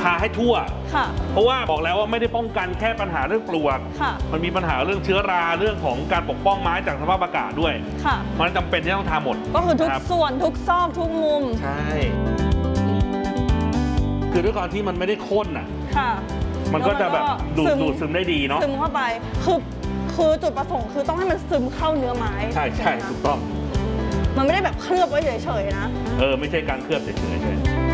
ทาให้ทั่วค่ะเพราะว่าบอกแล้วว่าไม่ได้ป้องกันแค่ปัญหาเรื่องปลวกมันมีปัญหาเรื่องเชื้อราเรื่องของการปกป้องไม้จากสภาพอากาศด้วยค่ะมันจำเป็นที่ต้องทาหมดก็คือทุกส่วนทุกซอกทุกมุมใช่คือด้วยความที่มันไม่ได้ข้นอ่ะมันก็จะแบบดูดซึมได้ดีเนาะซึมเข้าไปคือจุดประสงค์คือต้องให้มันซึมเข้าเนื้อไม้ใช่ถูกต้องมันไม่ได้แบบเคลือบไว้เฉยๆนะไม่ใช่การเคลือบเฉยๆ